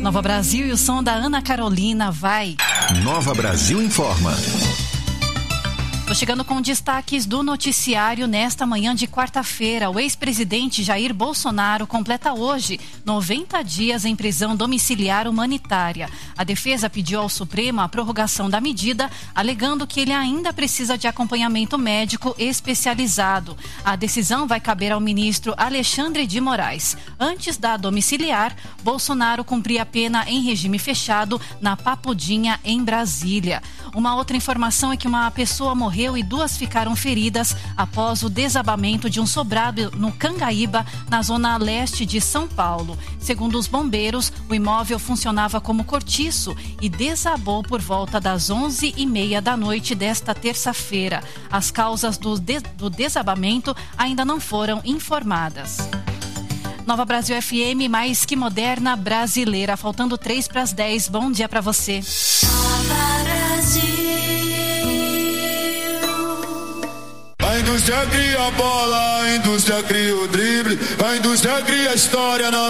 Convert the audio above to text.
Nova Brasil e o som da Ana Carolina, vai. Nova Brasil informa. Tô chegando com destaques do noticiário nesta manhã de quarta-feira. O ex-presidente Jair Bolsonaro completa hoje 90 dias em prisão domiciliar humanitária. A defesa pediu ao Supremo a prorrogação da medida, alegando que ele ainda precisa de acompanhamento médico especializado. A decisão vai caber ao ministro Alexandre de Moraes. Antes da domiciliar, Bolsonaro cumpria a pena em regime fechado na Papudinha, em Brasília. Uma outra informação é que uma pessoa morreu e 2 ficaram feridas após o desabamento de um sobrado no Cangaíba, na zona leste de São Paulo. Segundo os bombeiros, o imóvel funcionava como cortiço e desabou por volta das 11h30 da noite desta terça-feira. As causas do desabamento ainda não foram informadas. Nova Brasil FM, mais que moderna, brasileira. Faltando 9:03. Bom dia pra você. Nova Brasil. A indústria cria a bola, a indústria cria o drible, a indústria cria a história.